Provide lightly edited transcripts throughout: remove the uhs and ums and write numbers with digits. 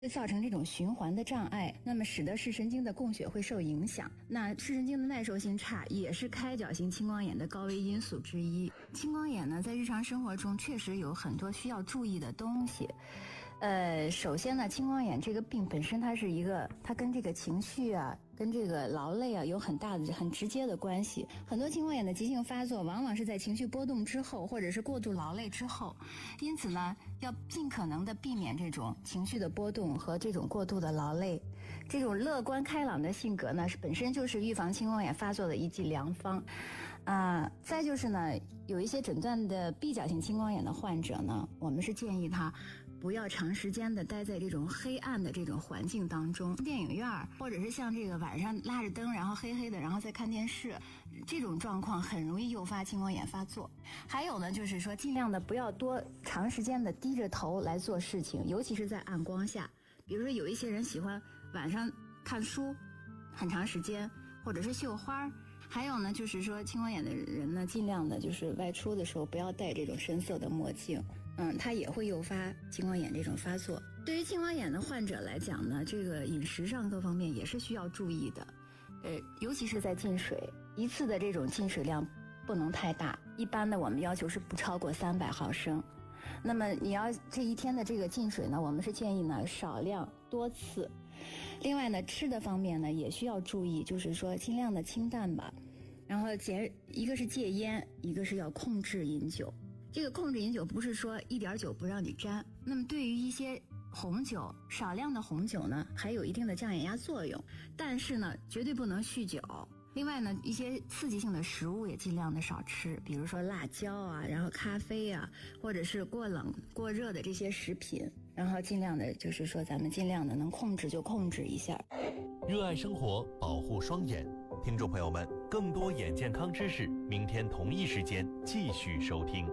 会造成这种循环的障碍，那么使得视神经的供血会受影响。那视神经的耐受性差也是开角性青光眼的高危因素之一。青光眼呢，在日常生活中确实有很多需要注意的东西。首先呢，青光眼这个病本身它跟这个情绪啊，跟这个劳累啊有很直接的关系。很多青光眼的急性发作往往是在情绪波动之后，或者是过度劳累之后。因此呢，要尽可能的避免这种情绪的波动和这种过度的劳累。这种乐观开朗的性格呢，本身就是预防青光眼发作的一剂良方。再就是呢，有一些诊断的闭角性青光眼的患者呢，我们是建议他不要长时间的待在这种黑暗的这种环境当中，电影院或者是像这个晚上拉着灯，然后黑黑的，然后再看电视，这种状况很容易诱发青光眼发作。还有呢，就是说尽量的不要长时间的低着头来做事情，尤其是在暗光下。比如说有一些人喜欢晚上看书很长时间，或者是绣花。还有呢，就是说青光眼的人呢，尽量的就是外出的时候不要戴这种深色的墨镜，它也会诱发青光眼这种发作。对于青光眼的患者来讲呢，这个饮食上各方面也是需要注意的，尤其是在进水，一次的这种进水量不能太大，一般的我们要求是不超过300毫升。那么你要这一天的这个进水呢，我们是建议呢少量多次。另外呢，吃的方面呢也需要注意，就是说尽量的清淡吧，然后一个是戒烟，一个是要控制饮酒。这个控制饮酒不是说一点酒不让你沾，那么对于一些红酒，少量的红酒呢还有一定的降眼压作用，但是呢绝对不能酗酒。另外呢，一些刺激性的食物也尽量的少吃，比如说辣椒啊，然后咖啡啊，或者是过冷过热的这些食品，然后尽量的就是说咱们尽量的能控制就控制一下。 热爱生活，保护双眼。听众朋友们，更多眼健康知识，明天同一时间继续收听。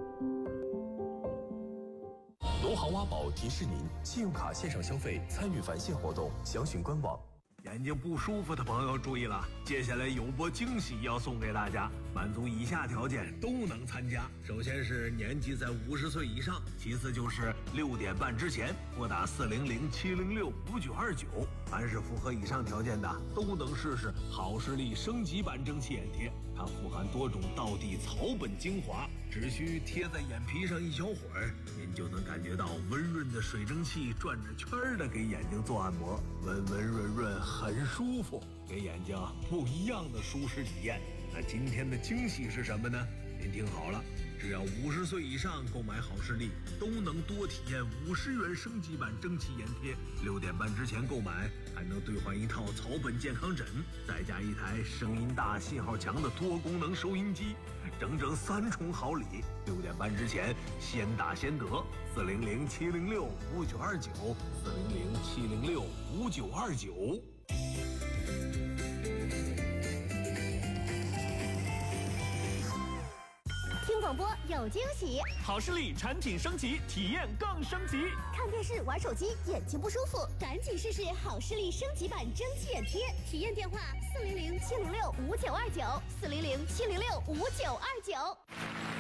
农行挖宝提示您：信用卡线上消费参与返现活动，详询官网。 眼睛不舒服的朋友注意了，接下来有波惊喜要送给大家，满足以下条件都能参加。首先是年纪在50岁以上，其次就是6点半之前拨打400-706-5929。凡是符合以上条件的，都能试试好视力升级版蒸汽眼贴。它富含多种道地草本精华，只需贴在眼皮上一小会儿，您就能感觉到温润的水蒸气转着圈的给眼睛做按摩，温温润润，很舒服，给眼睛不一样的舒适体验。那今天的惊喜是什么呢？您听好了，只要50岁以上购买好视力，都能多体验50元升级版蒸汽眼贴。6点半之前购买，还能兑换一套草本健康枕，再加一台声音大、信号强的多功能收音机，整整3重好礼。6点半之前先打先得，400-706-5929，400-706-5929。 听广播有惊喜， 好视力产品升级，体验更升级。 看电视玩手机眼睛不舒服，赶紧试试好视力升级版蒸汽眼贴。体验电话：400-706-5929，400-706-5929。